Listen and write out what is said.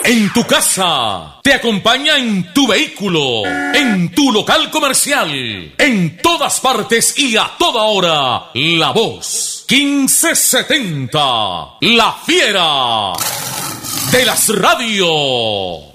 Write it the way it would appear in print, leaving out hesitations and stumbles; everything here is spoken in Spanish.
en tu casa, te acompaña en tu vehículo, en tu local comercial, en todas partes y a toda hora. La Voz 1570, la fiera de las radios.